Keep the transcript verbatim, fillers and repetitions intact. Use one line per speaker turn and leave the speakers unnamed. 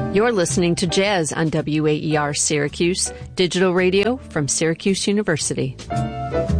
You're listening to Jazz on W A E R Syracuse, digital radio from Syracuse University.